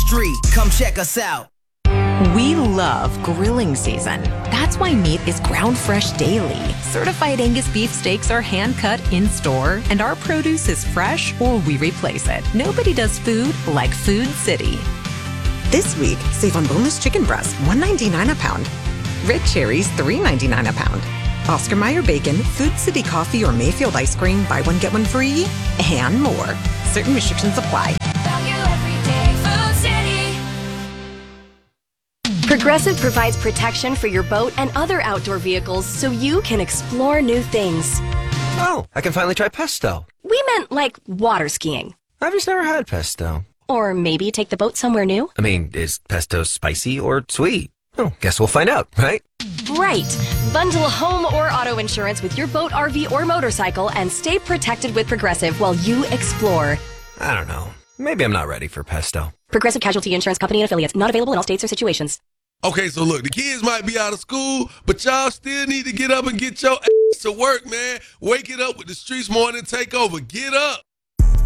street. Come check us out. We love grilling season. That's why meat is ground fresh daily. Certified Angus beef steaks are hand cut in store, and our produce is fresh or we replace it. Nobody does food like Food City. This week, save on boneless chicken breast, $1.99 a pound. Red cherries, $3.99 a pound. Oscar Mayer bacon, Food City coffee, or Mayfield ice cream, buy one, get one free, and more. Certain restrictions apply. Progressive provides protection for your boat and other outdoor vehicles so you can explore new things. Oh, I can finally try pesto. We meant like water skiing. I've just never had pesto. Or maybe take the boat somewhere new. I mean, is pesto spicy or sweet? Oh, guess we'll find out, right? Right. Bundle home or auto insurance with your boat, RV, or motorcycle and stay protected with Progressive while you explore. I don't know. Maybe I'm not ready for pesto. Progressive Casualty Insurance Company and affiliates. Not available in all states or situations. Okay, so look, the kids might be out of school, but y'all still need to get up and get your ass to work, man. Wake it up with the Streets Morning Takeover. Get up.